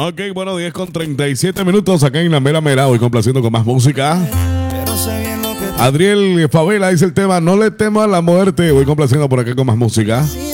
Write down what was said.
Ok, bueno, 10 con 37 minutos acá en la Mera Mera, hoy complaciendo con más música. Adriel Favela dice el tema, no le temas a la muerte, voy complaciendo por acá con más música.